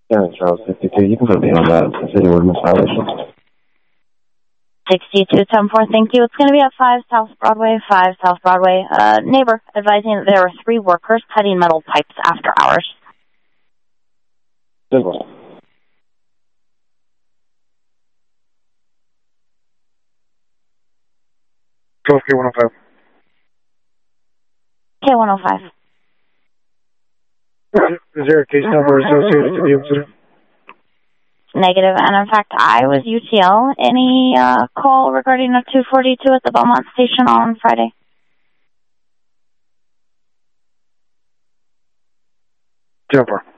Yeah, Charles 62. You can put me on that. City ordinance violation. 6274, thank you. It's going to be at 5 South Broadway, 5 South Broadway. Neighbor advising that there are 3 workers cutting metal pipes after hours. Simple. K105. K105. Is there a case number associated with the incident? Negative, and in fact, I was UTL. Any call regarding a 242 at the Belmont station on Friday? Jumper.